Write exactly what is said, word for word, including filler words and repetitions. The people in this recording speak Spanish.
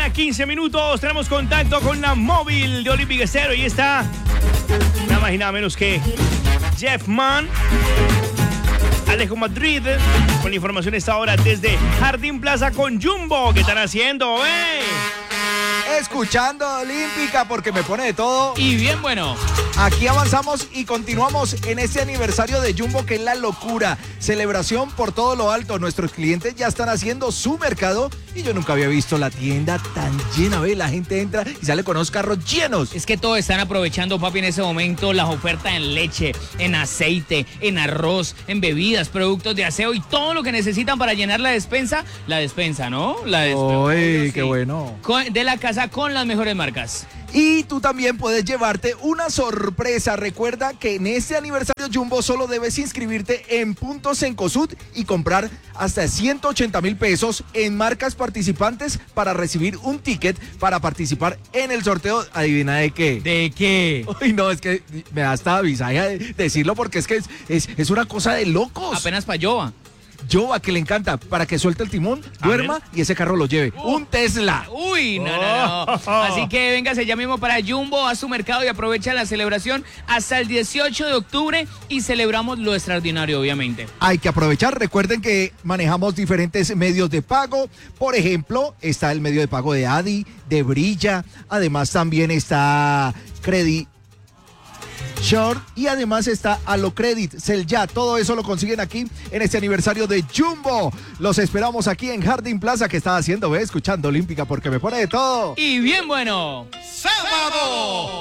mañana, quince minutos. Tenemos contacto con la móvil de Olympic Estéreo. Y está nada más y nada menos que Jeff Mann, Alejo Madrid, con la información esta hora desde Jardín Plaza con Jumbo. ¿Qué están haciendo, eh? Escuchando Olímpica porque me pone de todo. Y bien bueno. Aquí avanzamos y continuamos en este aniversario de Jumbo, que es la locura. Celebración por todo lo alto. Nuestros clientes ya están haciendo su mercado y yo nunca había visto la tienda tan llena. Ve, la gente entra y sale con unos carros llenos. Es que todos están aprovechando, papi, en ese momento las ofertas en leche, en aceite, en arroz, en bebidas, productos de aseo y todo lo que necesitan para llenar la despensa. La despensa, ¿no? La despensa. ¡Uy, sí. qué bueno! De la casa con las mejores marcas. Y tú también puedes llevarte una sorpresa. Recuerda que en este aniversario Jumbo solo debes inscribirte en Puntos Cencosud y comprar hasta ciento ochenta mil pesos en marcas participantes para recibir un ticket para participar en el sorteo. ¿Adivina de qué? ¿De qué? Uy, no, es que me da hasta visaje decirlo porque es que es, es, es una cosa de locos. Apenas pa' Yoba. Yo a que le encanta, para que suelte el timón, duerma y ese carro lo lleve. Uh, ¡Un Tesla! Uy, no, no, no. Así que véngase ya mismo para Jumbo, a su mercado y aprovecha la celebración hasta el dieciocho de octubre y celebramos lo extraordinario, obviamente. Hay que aprovechar. Recuerden que manejamos diferentes medios de pago. Por ejemplo, está el medio de pago de Adi, de Brilla. Además, también está Credit Short y además está Alocredit, Celya, todo eso lo consiguen aquí en este aniversario de Jumbo. Los esperamos aquí en Jardín Plaza. ¿Qué estás haciendo? Ve, escuchando Olímpica porque me pone de todo. Y bien bueno. ¡Sábado!